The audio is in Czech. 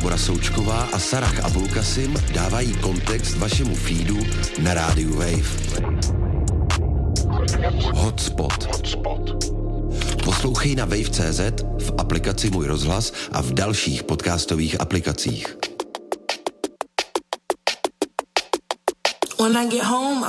Barbora Součková a Sarah Abulkasim dávají kontext vašemu feedu na rádiu Wave. Hotspot. Poslouchej na wave.cz, v aplikaci Můj rozhlas a v dalších podcastových aplikacích. When I get home,